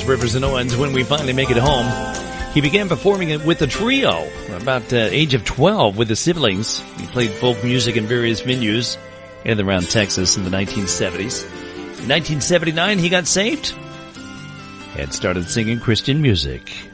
Falls, Rivers and Owens, When We Finally Make It Home. He began performing it with a trio about the age of 12 with his siblings. He played folk music in various venues in and around Texas in the 1970s. In 1979, he got saved and started singing Christian music.